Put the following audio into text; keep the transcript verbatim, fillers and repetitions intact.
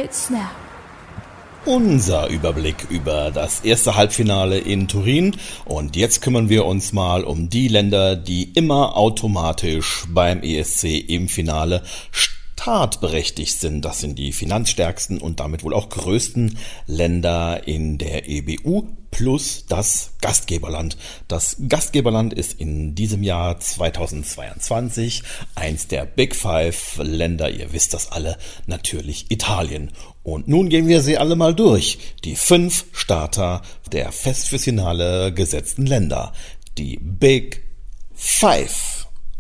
Great Snap. Unser Überblick über das erste Halbfinale in Turin, und jetzt kümmern wir uns mal um die Länder, die immer automatisch beim E S C im Finale startberechtigt sind. Das sind die finanzstärksten und damit wohl auch größten Länder in der E B U plus das Gastgeberland. Das Gastgeberland ist in diesem Jahr zweitausendzweiundzwanzig eins der Big Five Länder, ihr wisst das alle, natürlich Italien. Und nun gehen wir sie alle mal durch. Die fünf Starter der fest fürs Finale gesetzten Länder. Die Big Five.